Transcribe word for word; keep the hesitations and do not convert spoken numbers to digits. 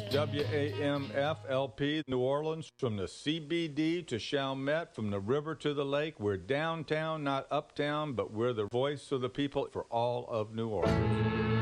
W A M F L P New Orleans, from the C B D to Chalmette, from the river to the lake. We're downtown, not uptown, but we're the voice of the people for all of New Orleans.